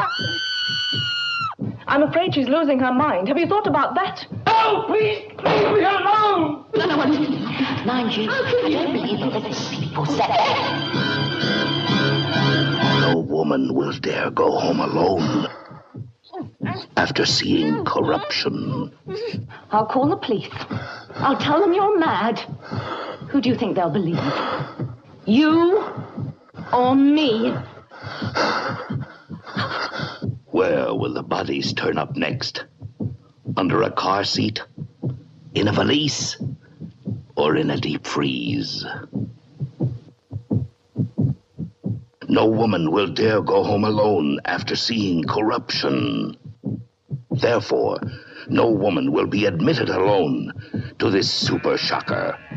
I'm afraid she's losing her mind. Have you thought about that? Oh, please, leave me alone! No, mind you, I don't believe that these people said that. No woman will dare go home alone after seeing corruption. I'll call the police. I'll tell them you're mad. Who do you think they'll believe? You or me? Where will the bodies turn up next? Under a car seat? In a valise? Or in a deep freeze? No woman will dare go home alone after seeing corruption. Therefore, no woman will be admitted alone to this super shocker.